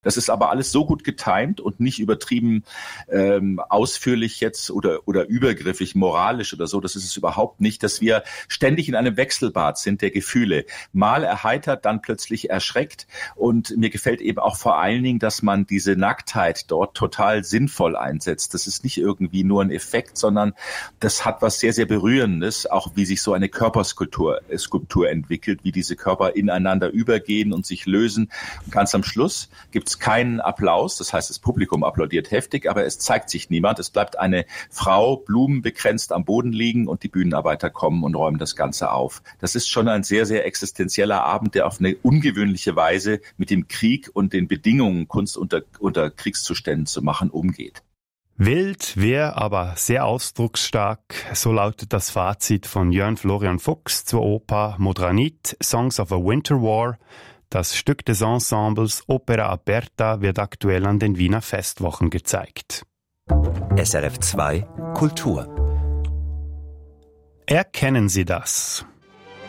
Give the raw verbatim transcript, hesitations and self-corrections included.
Das ist aber alles so gut getimt und nicht übertrieben ähm, ausführlich jetzt oder oder übergriffig moralisch oder so. Das ist es überhaupt nicht, dass wir ständig in einem Wechselbad sind der Gefühle. Mal erheitert, dann plötzlich erschreckt. Und mir gefällt eben auch vor allen Dingen, dass man diese Nacktheit dort total sinnvoll einsetzt. Das ist nicht irgendwie nur ein Effekt, sondern das hat was sehr, sehr Berührendes, auch wie sich so eine Körperskulptur äh, Skulptur entwickelt, wie diese Körper ineinander übergehen und sich lösen. Und ganz am Schluss gibt es keinen Applaus, das heißt, das Publikum applaudiert heftig, aber es zeigt sich niemand. Es bleibt eine Frau blumenbekränzt am Boden liegen und die Bühnenarbeiter kommen und räumen das Ganze auf. Das ist schon ein sehr, sehr existenzieller Abend, der auf eine ungewöhnliche Weise mit dem Krieg und den Bedingungen, Kunst unter, unter Kriegszuständen zu machen, umgeht. Wild, wir, aber sehr ausdrucksstark, so lautet das Fazit von Jörn Florian Fuchs zur Oper Modranit, Songs of a Winter War. Das Stück des Ensembles Opera Aperta wird aktuell an den Wiener Festwochen gezeigt. S R F zwei Kultur. Erkennen Sie das?